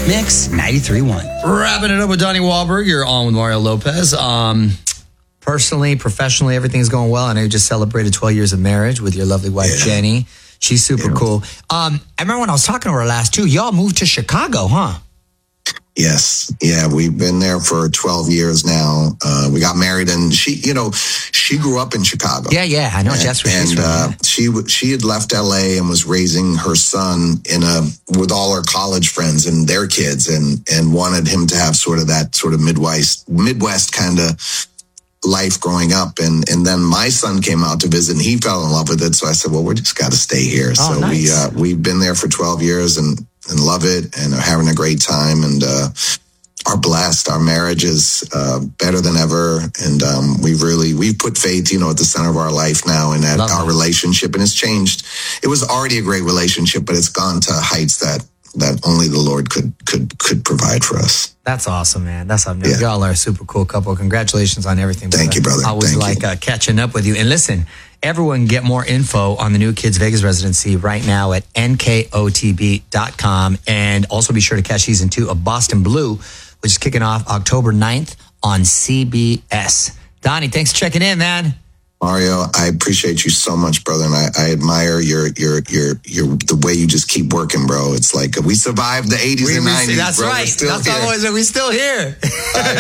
Mix 93.1. Wrapping it up with Donnie Wahlberg. You're on with Mario Lopez. Personally, professionally, everything's going well. I know you just celebrated 12 years of marriage with your lovely wife, Jenny. She's super cool. I remember when I was talking to her last, too, y'all moved to Chicago, huh? Yes. Yeah, we've been there for 12 years now. We got married, and she grew up in Chicago. Yeah. I know. She had left LA and was raising her son with all her college friends and their kids, and wanted him to have sort of that sort of Midwest kind of life growing up. And then my son came out to visit, and he fell in love with it. So I said, well, we just got to stay here. Oh, so nice. we've been there for 12 years and love it, and are having a great time, and are blessed. Our marriage is better than ever, and we've put faith, at the center of our life now, and that our relationship, and it's changed. It was already a great relationship, but it's gone to heights that only the Lord could provide for us. That's awesome, man. That's awesome. Yeah. Y'all are a super cool couple. Congratulations on everything. Thank you, brother. I always catching up with you. And listen, everyone get more info on the New Kids Vegas residency right now at nkotb.com. And also be sure to catch season 2 of Boston Blue, which is kicking off October 9th on CBS. Donnie, thanks for checking in, man. Mario, I appreciate you so much, brother, and I admire your the way you just keep working, bro. It's like we survived the 80s and 90s. That's bro. right. We're still here.